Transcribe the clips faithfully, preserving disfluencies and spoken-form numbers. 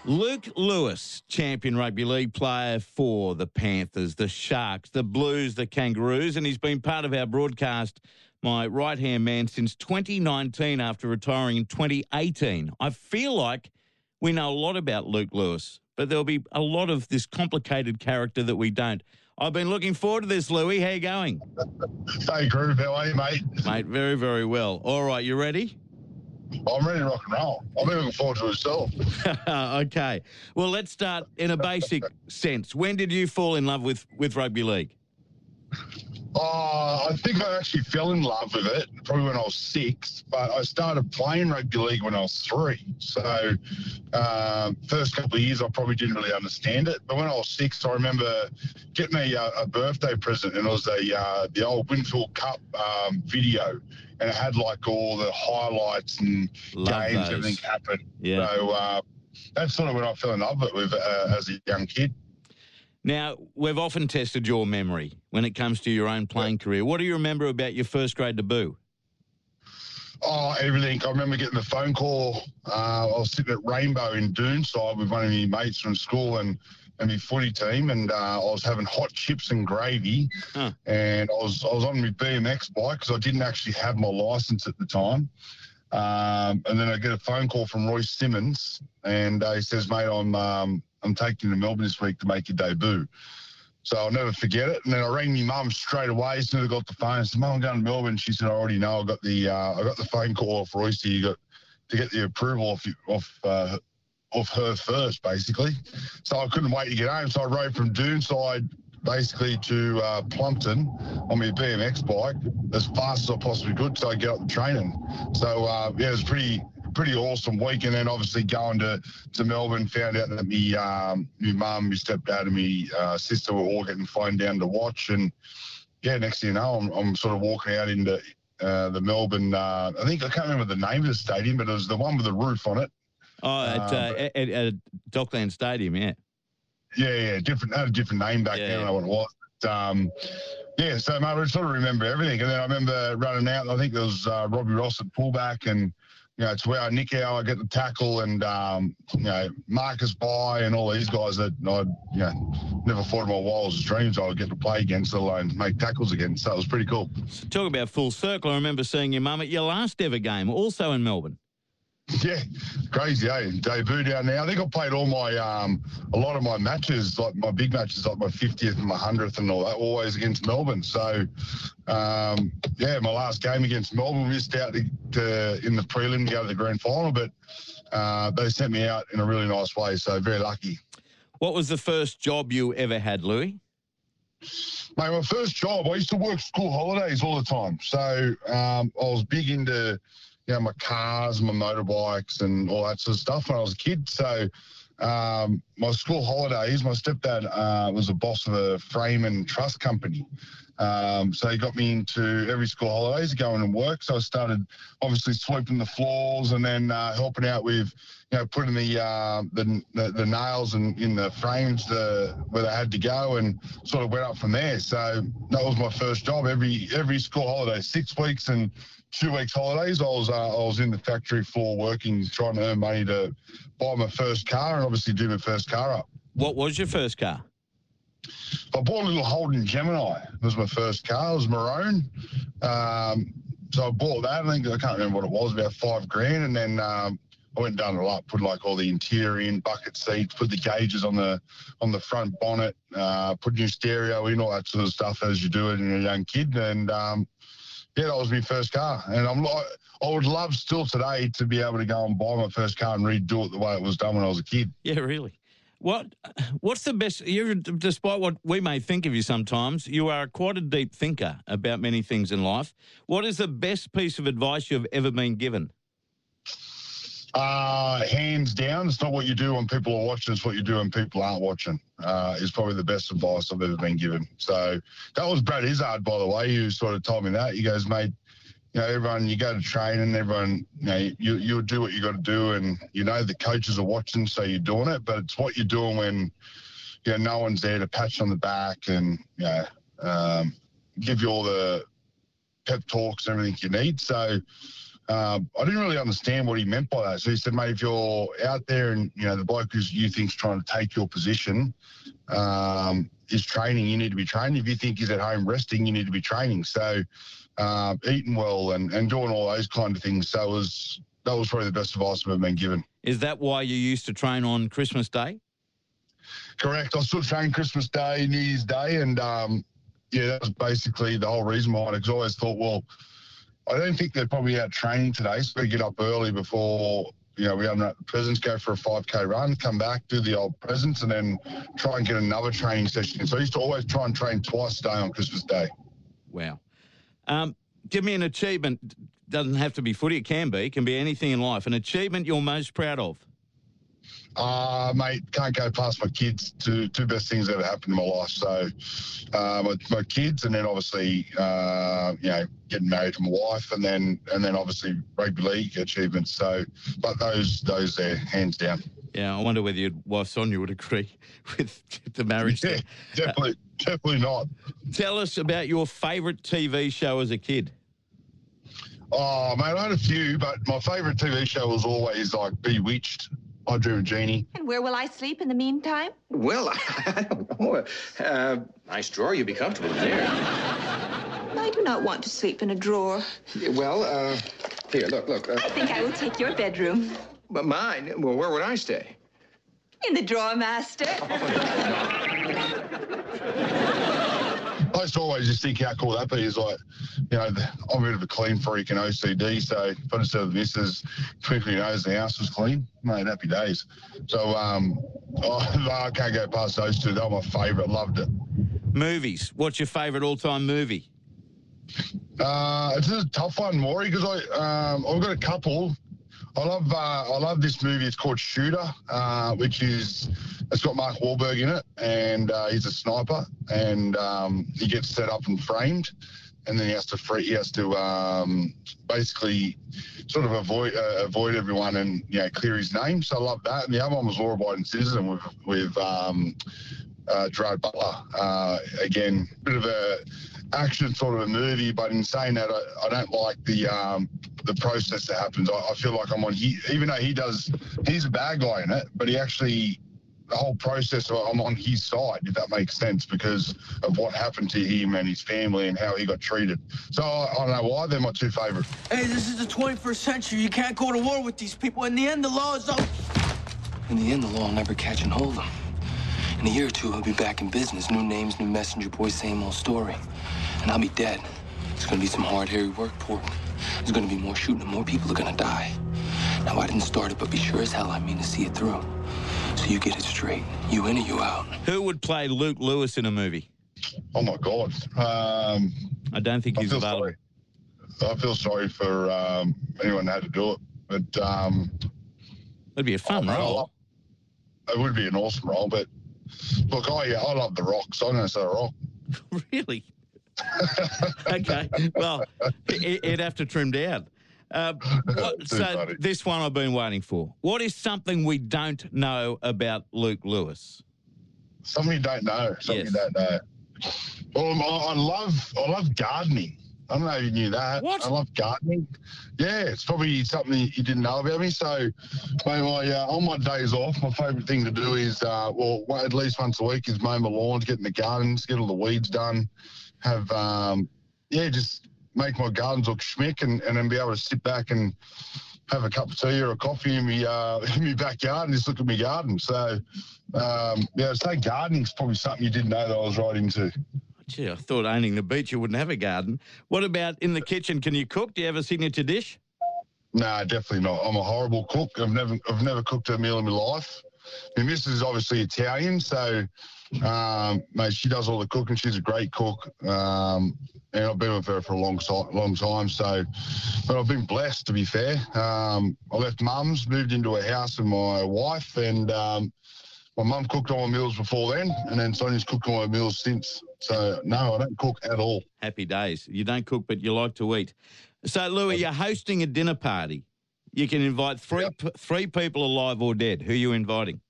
Luke Lewis, champion rugby league player for the Panthers, the Sharks, the Blues, the Kangaroos, and he's been part of our broadcast, my right-hand man, since twenty nineteen after retiring in twenty eighteen. I feel like we know a lot about Luke Lewis, but there'll be a lot of this complicated character that we don't. I've been looking forward to this, Louis. How you going? Hey, Groove. How are you, mate? Mate, very, very well. All right, you ready? I'm ready to rock and roll. I'm looking forward to it myself. Okay. Well, let's start in a basic sense. When did you fall in love with, with rugby league? Uh, I think I actually fell in love with it probably when I was six, but I started playing rugby league when I was three. So uh, first couple of years I probably didn't really understand it. But when I was six, I remember getting a, a birthday present, and it was a uh, the old Winfield Cup um, video. And it had like all the highlights and Love games, those. everything happened. Yeah. So uh, that's sort of when I fell in love with it uh, as a young kid. Now, we've often tested your memory when it comes to your own playing career. What do you remember about your first grade debut? Oh, everything. I remember getting the phone call. Uh, I was sitting at Rainbow in Doonside with one of my mates from school and, and my footy team, and uh, I was having hot chips and gravy, huh. and I was I was on my B M X bike because I didn't actually have my licence at the time. Um, and then I get a phone call from Royce Simmons, and uh, he says, "Mate, I'm um, I'm taking you to Melbourne this week to make your debut." So I'll never forget it. And then I rang my mum straight away as soon as I got the phone. I said, "Mum, I'm going to Melbourne." She said, "I already know. I got the uh, I got the phone call off Royce. You got to get the approval off off uh, off her first, basically." So I couldn't wait to get home. So I rode from Doonside basically to uh, Plumpton on my B M X bike as fast as I possibly could so I get up the training. So uh, yeah, it was pretty pretty awesome week. And then obviously going to, to Melbourne, found out that me um, my mum, my stepdad and my uh, sister were all getting flown down to watch. And yeah, next thing you know, I'm, I'm sort of walking out into uh, the Melbourne, uh, I think, I can't remember the name of the stadium, but it was the one with the roof on it. Oh, at, uh, uh, at, at, at Dockland Stadium, yeah. Yeah, yeah, different, had a different name back yeah, then. Yeah. I don't know what it was. But, um, yeah, so mate, I sort of remember everything. And then I remember running out. I think there was uh, Robbie Ross at fullback, and you know, it's where I nick out, I get the tackle, and um, you know, Marcus By and all these guys that I, you know, never thought in my wildest dreams I would get to play against, let alone make tackles against. So it was pretty cool. So talk about full circle. I remember seeing your mum at your last ever game, also in Melbourne. Yeah, crazy, eh? Debut down there. I think I played all my, um, a lot of my matches, like my big matches, like my fiftieth and my hundredth and all that, always against Melbourne. So, um, yeah, my last game against Melbourne, missed out to, to, in the prelim to go to the grand final, but uh, they sent me out in a really nice way, so very lucky. What was the first job you ever had, Louis? Mate, my first job, I used to work school holidays all the time. So um, I was big into, you know, my cars, my motorbikes and all that sort of stuff when I was a kid. So um, my school holidays, my stepdad uh, was a boss of a frame and truss company. Um, so he got me into every school holidays going and work. So I started obviously sweeping the floors and then uh, helping out with, you know, putting the uh, the, the the nails in, in the frames the, where they had to go, and sort of went up from there. So that was my first job. Every every school holiday, six weeks and two weeks holidays, I was uh, I was in the factory floor working, trying to earn money to buy my first car and obviously do my first car up. What was your first car? I bought a little Holden Gemini. It was my first car. It was maroon. Um, so I bought that. I think I can't remember what it was, about five grand. And then um, I went down a lot, put like all the interior in, bucket seats, put the gauges on the on the front bonnet, uh, put new stereo in, all that sort of stuff as you do it when you're a young kid. And um, yeah, that was my first car. And I'm like, I would love still today to be able to go and buy my first car and redo it the way it was done when I was a kid. Yeah, really. What What's the best, you're, despite what we may think of you sometimes, you are quite a deep thinker about many things in life. What is the best piece of advice you've ever been given? Uh, hands down, it's not what you do when people are watching, it's what you do when people aren't watching, uh, is probably the best advice I've ever been given. So that was Brad Izzard, by the way, who sort of told me that. He goes, mate, you know, everyone, you go to training, everyone, you know, you, you'll do what you got to do, and, you know, the coaches are watching, so you're doing it, but it's what you're doing when, you know, no one's there to pat you on the back and, you know, um, give you all the pep talks and everything you need. So, uh, I didn't really understand what he meant by that. So he said, mate, if you're out there and, you know, the bloke who you think's trying to take your position um, is training, you need to be training. If you think he's at home resting, you need to be training. So uh, eating well and, and doing all those kind of things. So it was, that was probably the best advice I've ever been given. Is that why you used to train on Christmas Day? Correct. I still train Christmas Day, New Year's Day, and um, yeah, that was basically the whole reason behind it. Because I always thought, well, I don't think they're probably out training today, so we get up early before, you know, we have the presents, go for a five K run, come back, do the old presents, and then try and get another training session. So I used to always try and train twice a day on Christmas Day. Wow. Um, give me an achievement. Doesn't have to be footy. It can be. It can be anything in life. An achievement you're most proud of. Uh, mate, can't go past my kids. Two two best things that ever happened in my life. So, uh, my, my kids, and then obviously, uh, you know, getting married to my wife, and then and then obviously rugby league achievements. So, but those those there, hands down. Yeah, I wonder whether your wife Sonia would agree with the marriage Yeah, thing. definitely, uh, definitely not. Tell us about your favourite T V show as a kid. Oh, mate, I had a few, but my favourite T V show was always like Bewitched. I Drew a Genie. And where will I sleep in the meantime? Well, I don't know. Uh, nice drawer. You'll be comfortable in there. I do not want to sleep in a drawer. Yeah, well, uh, here, look, look. Uh, I think I will take your bedroom. But mine? Well, where would I stay? In the drawer, master. I used to always just think how cool that be is like, you know, I'm a bit of a clean freak and O C D, so if I just have the missus twinkling your nose, the house was clean, mate, happy days. So um, oh, I can't go past those two. They were my favourite, loved it. Movies. What's your favourite all-time movie? Uh, it's a tough one, Maury, because I um, I've got a couple. I love uh, I love this movie. It's called Shooter, uh, which is it's got Mark Wahlberg in it, and uh, he's a sniper, and um, he gets set up and framed, and then he has to free, he has to um, basically sort of avoid uh, avoid everyone and you know clear his name. So I love that. And the other one was Law Abiding Citizen with with um, uh, Gerard Butler. Uh, again, bit of a action sort of a movie, but in saying that, I, I don't like the um, the process that happens. I, I feel like I'm on he, even though he does, he's a bad guy in it, but he actually, the whole process, I'm on his side, if that makes sense, because of what happened to him and his family and how he got treated. So I, I don't know why, they're my two favourite. Hey, this is the twenty-first century. You can't go to war with these people. In the end, the law is up. In the end, the law will never catch and hold him. In a year or two, he'll be back in business. New names, new messenger boys, same old story. And I'll be dead. It's gonna be some hard, hairy work, Port. There's gonna be more shooting and more people are gonna die. Now, I didn't start it, but be sure as hell I mean to see it through. So you get it straight. You in or you out. Who would play Luke Lewis in a movie? Oh, my God. Um, I don't think he's I feel available. Sorry. I feel sorry for um, anyone that had to do it, but um, It'd be a fun oh, man, I role. love- it would be an awesome role, but look, I, I love The Rock, so I'm going to say The Rock. Really? Okay. Well, he- he'd have to trim down. Uh, what, Too so funny. this one I've been waiting for. What is something we don't know about Luke Lewis? Something you don't know. Something Yes. you don't know. Well, I, I love I love gardening. I don't know if you knew that. What? I love gardening. Yeah, it's probably something you didn't know about me. So, mate, my, uh, on my days off, my favourite thing to do is, uh, well, at least once a week, is mow my lawns, get in the gardens, get all the weeds done, have, um, yeah, just make my gardens look schmick, and, and then be able to sit back and have a cup of tea or a coffee in my, uh, in my backyard and just look at my garden. So, um, yeah, I'd say gardening's probably something you didn't know that I was right into. Gee, I thought owning the beach you wouldn't have a garden. What about in the kitchen? Can you cook? Do you have a signature dish? No, definitely not. I'm a horrible cook. I've never, I've never cooked a meal in my life. My missus is obviously Italian, so um, mate, she does all the cooking. She's a great cook, um, and I've been with her for a long, si- long time. So, but I've been blessed, to be fair. Um, I left mum's, moved into a house with my wife, and um, my mum cooked all my meals before then, and then Sonia's cooked all my meals since. So, no, I don't cook at all. Happy days. You don't cook, but you like to eat. So, Louis, you're hosting a dinner party. You can invite three Yep. p- three people alive or dead. Who are you inviting?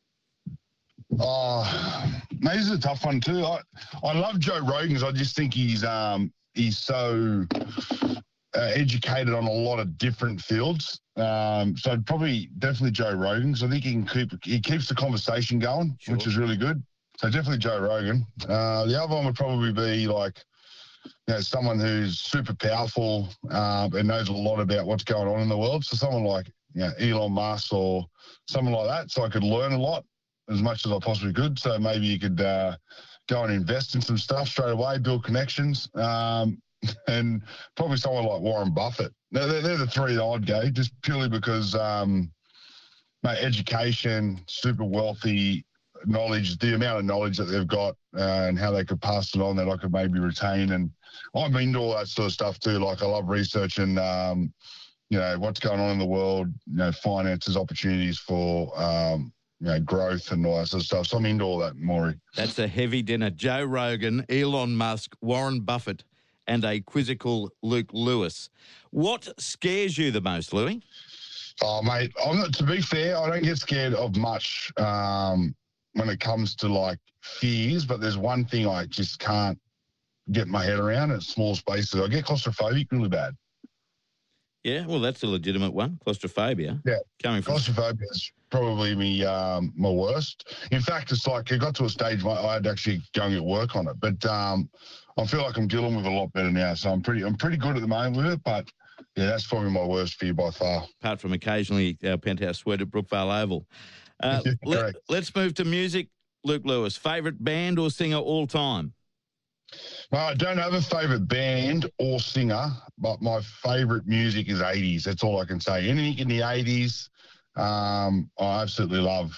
Oh, mate, this is a tough one too. I, I love Joe Rogan. I just think he's um he's so uh, educated on a lot of different fields. Um, so probably definitely Joe Rogan, because I think he can keep he keeps the conversation going, Sure. which is really good. So definitely Joe Rogan. Uh, the other one would probably be like, you know, someone who's super powerful uh, and knows a lot about what's going on in the world. So someone like, you know, Elon Musk or someone like that. So I could learn a lot as much as I possibly could. So maybe you could uh, go and invest in some stuff straight away, build connections, um, and probably someone like Warren Buffett. They're, they're, they're the three that I'd go, just purely because, um, mate, education, super wealthy, knowledge, the amount of knowledge that they've got uh, and how they could pass it on that I could maybe retain. And I'm into all that sort of stuff too. Like I love researching, um, you know, what's going on in the world, you know, finances, opportunities for, um, you know, growth and all that sort of stuff. So I'm into all that, Maury. That's a heavy dinner. Joe Rogan, Elon Musk, Warren Buffett, and a quizzical Luke Lewis. What scares you the most, Louis? Oh, mate, I'm not, to be fair, I don't get scared of much um, when it comes to like fears, but there's one thing I just can't get my head around. It's small spaces. I get claustrophobic really bad. Yeah, well, that's a legitimate one, claustrophobia. Yeah, Coming from claustrophobia is probably me, um, my worst. In fact, it's like it got to a stage where I had to actually go and get work on it. But um, I feel like I'm dealing with it a lot better now. So I'm pretty, I'm pretty good at the moment with it. But yeah, that's probably my worst fear by far. apart from occasionally our penthouse suite at Brookvale Oval. Uh, Yeah, let, correct. let's move to music. Luke Lewis, favourite band or singer all time? Well, I don't have a favourite band or singer, but my favourite music is eighties. That's all I can say. Anything in the eighties, um, I absolutely love.